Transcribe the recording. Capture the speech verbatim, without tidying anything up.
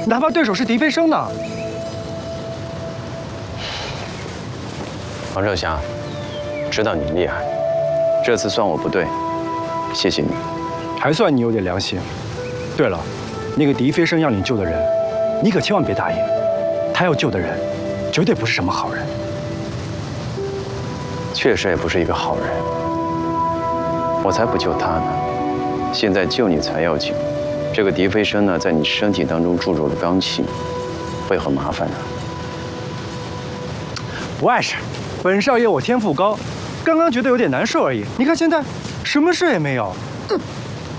哪怕对手是狄飞升呢。 王少侠，知道你厉害，这次算我不对，谢谢你。 还算你有点良心。对了，那个狄飞升要你救的人，你可千万别答应。他要救的人，绝对不是什么好人。 确实也不是一个好人，我才不救他呢。现在救你才要紧。这个狄飞升呢，在你身体当中注入了罡气，会很麻烦的。 不碍事，本少爷我天赋高，刚刚觉得有点难受而已。你看现在，什么事也没有。